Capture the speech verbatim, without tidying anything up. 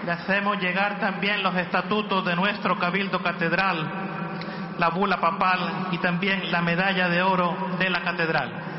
Le hacemos llegar también los estatutos de nuestro Cabildo Catedral, la bula papal y también la medalla de oro de la Catedral.